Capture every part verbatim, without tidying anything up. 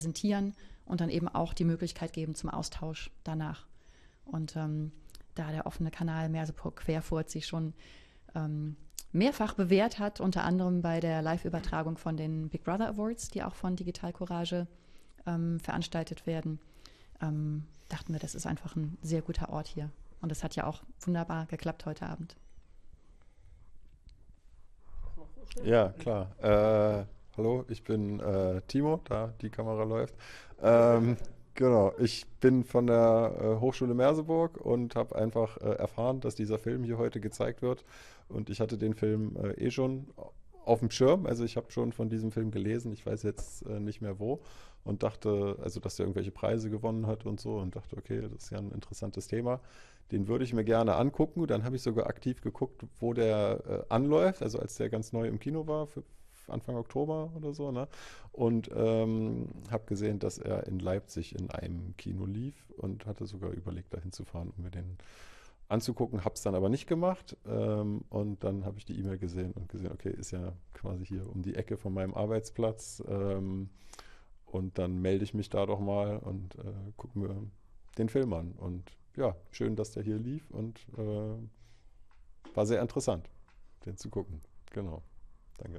präsentieren und dann eben auch die Möglichkeit geben zum Austausch danach. Und ähm, da der offene Kanal Merseburg Querfurt sich schon ähm, mehrfach bewährt hat, unter anderem bei der Live-Übertragung von den Big Brother Awards, die auch von Digital Courage ähm, veranstaltet werden, ähm, dachten wir, das ist einfach ein sehr guter Ort hier. Und das hat ja auch wunderbar geklappt heute Abend. Ja, klar. Äh, hallo, ich bin äh, Timo, da die Kamera läuft. Ähm, genau, ich bin von der äh, Hochschule Merseburg und habe einfach äh, erfahren, dass dieser Film hier heute gezeigt wird. Und ich hatte den Film äh, eh schon auf dem Schirm. Also ich habe schon von diesem Film gelesen. Ich weiß jetzt äh, nicht mehr wo. Und dachte, also dass er irgendwelche Preise gewonnen hat und so. Und dachte, okay, das ist ja ein interessantes Thema. Den würde ich mir gerne angucken. Dann habe ich sogar aktiv geguckt, wo der äh, anläuft. Also als der ganz neu im Kino war, für Anfang Oktober oder so. Ne? Und ähm, habe gesehen, dass er in Leipzig in einem Kino lief. Und hatte sogar überlegt, da hinzufahren, um mir den anzugucken, habe es dann aber nicht gemacht ähm, und dann habe ich die E-Mail gesehen und gesehen, okay, ist ja quasi hier um die Ecke von meinem Arbeitsplatz ähm, und dann melde ich mich da doch mal und äh, gucke mir den Film an und ja, schön, dass der hier lief und äh, war sehr interessant, den zu gucken. Genau, danke.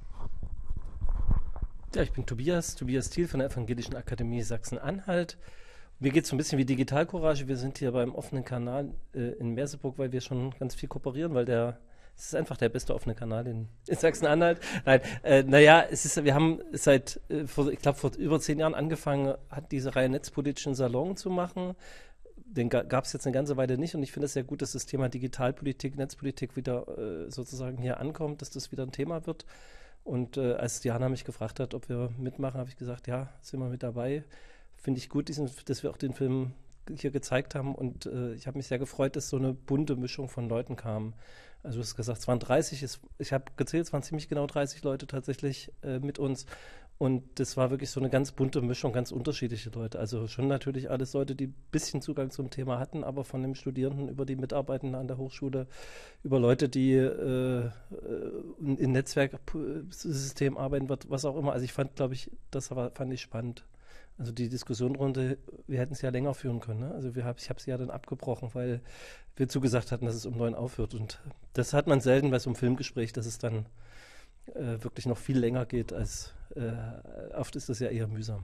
Ja, ich bin Tobias, Tobias Thiel von der Evangelischen Akademie Sachsen-Anhalt. Mir geht es so ein bisschen wie Digital Courage. Wir sind hier beim offenen Kanal äh, in Merseburg, weil wir schon ganz viel kooperieren, weil der, es ist einfach der beste offene Kanal in, in Sachsen-Anhalt. Nein, äh, naja, es ist, wir haben seit, äh, vor, ich glaube, vor über zehn Jahren angefangen, hat diese Reihe netzpolitischen Salon zu machen. Den ga, gab es jetzt eine ganze Weile nicht und ich finde es sehr gut, dass das Thema Digitalpolitik, Netzpolitik wieder äh, sozusagen hier ankommt, dass das wieder ein Thema wird. Und äh, als Diana mich gefragt hat, ob wir mitmachen, habe ich gesagt, ja, sind wir mit dabei. Finde ich gut, diesen, dass wir auch den Film hier gezeigt haben und äh, ich habe mich sehr gefreut, dass so eine bunte Mischung von Leuten kam. Also du hast gesagt, es waren dreißig, es, ich habe gezählt, es waren ziemlich genau dreißig Leute tatsächlich äh, mit uns und das war wirklich so eine ganz bunte Mischung, ganz unterschiedliche Leute. Also schon natürlich alles Leute, die ein bisschen Zugang zum Thema hatten, aber von den Studierenden über die Mitarbeitenden an der Hochschule, über Leute, die äh, in Netzwerksystemen arbeiten, was auch immer. Also ich fand, glaube ich, das war, fand ich spannend. Also die Diskussionrunde, wir hätten es ja länger führen können. Ne? Also wir hab, ich habe sie ja dann abgebrochen, weil wir zugesagt hatten, dass es um neun aufhört. Und das hat man selten bei so einem Filmgespräch, dass es dann äh, wirklich noch viel länger geht, als äh, oft ist das ja eher mühsam.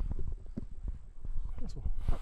Also.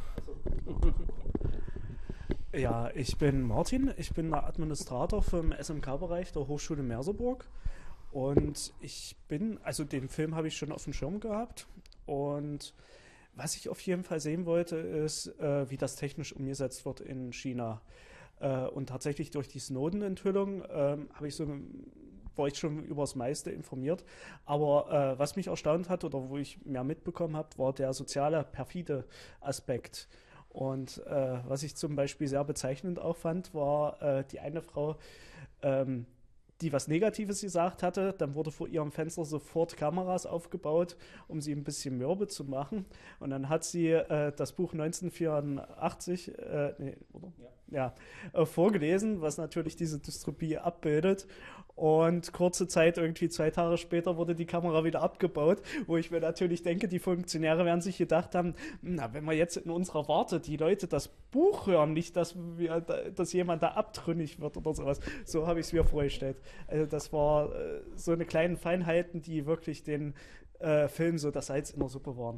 Ja, ich bin Martin, ich bin der Administrator vom S M K-Bereich der Hochschule Merseburg. Und ich bin, also den Film habe ich schon auf dem Schirm gehabt. Und was ich auf jeden Fall sehen wollte, ist, äh, wie das technisch umgesetzt wird in China. Äh, und tatsächlich durch die Snowden-Enthüllung äh, habe ich so, war ich schon über das meiste informiert. Aber äh, was mich erstaunt hat oder wo ich mehr mitbekommen habe, war der soziale, perfide Aspekt. Und äh, was ich zum Beispiel sehr bezeichnend auch fand, war äh, die eine Frau, ähm, die was Negatives gesagt hatte, dann wurde vor ihrem Fenster sofort Kameras aufgebaut, um sie ein bisschen mürbe zu machen. Und dann hat sie äh, das Buch neunzehnhundertvierundachtzig äh, nee, oder? Ja. Ja, äh, vorgelesen, was natürlich diese Dystopie abbildet. Und kurze Zeit, irgendwie zwei Tage später, wurde die Kamera wieder abgebaut, wo ich mir natürlich denke, die Funktionäre werden sich gedacht haben, na, wenn wir jetzt in unserer Warte die Leute das Buch hören, nicht, dass, wir, dass jemand da abtrünnig wird oder sowas. So habe ich es mir vorgestellt. Also das war äh, so eine kleine Feinheiten, die wirklich den äh, Film so das Salz in der Suppe waren.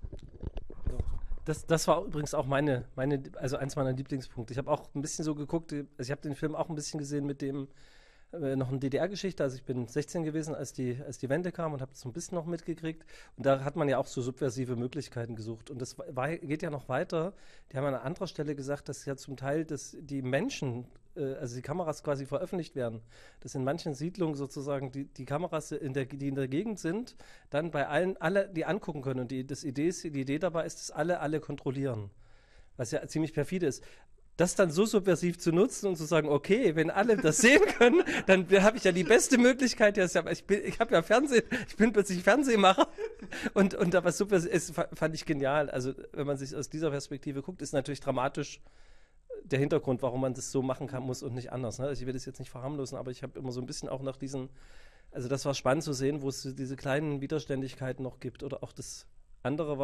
Das, das war übrigens auch meine, meine, also eins meiner Lieblingspunkte. Ich habe auch ein bisschen so geguckt, also ich habe den Film auch ein bisschen gesehen mit dem äh, noch eine D D R-Geschichte. Also ich bin sechzehn gewesen, als die, als die Wende kam und habe so ein bisschen noch mitgekriegt. Und da hat man ja auch so subversive Möglichkeiten gesucht. Und das war, geht ja noch weiter. Die haben an einer anderen Stelle gesagt, dass ja zum Teil dass die Menschen, äh, also die Kameras quasi veröffentlicht werden. Dass in manchen Siedlungen sozusagen die, die Kameras, in der, die in der Gegend sind, dann bei allen, alle die angucken können. Und die, das Idee ist, die Idee dabei ist, dass alle, alle kontrollieren. Was ja ziemlich perfide ist. Das dann so subversiv zu nutzen und zu sagen, okay, wenn alle das sehen können, dann habe ich ja die beste Möglichkeit. Ja, ich bin, ich habe ja Fernsehen, ich bin plötzlich Fernsehmacher und und da was subversiv ist, fand ich genial. Also wenn man sich aus dieser Perspektive guckt, ist natürlich dramatisch der Hintergrund, warum man das so machen kann muss und nicht anders. Ne? Also ich will das jetzt nicht verharmlosen, aber ich habe immer so ein bisschen auch nach diesen, also das war spannend zu sehen, wo es diese kleinen Widerständigkeiten noch gibt oder auch das andere war